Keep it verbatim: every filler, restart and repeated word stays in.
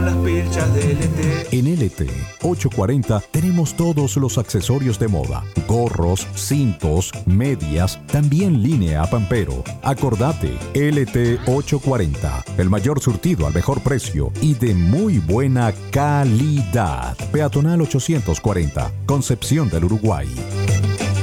las pilchas de L T. En L T ochocientos cuarenta tenemos todos los accesorios de moda, gorros, cintos, medias, también línea Pampero. Acordate, L T ochocientos cuarenta, el mayor surtido al mejor precio y de muy buena calidad. Peatonal ochocientos cuarenta, Concepción del Uruguay.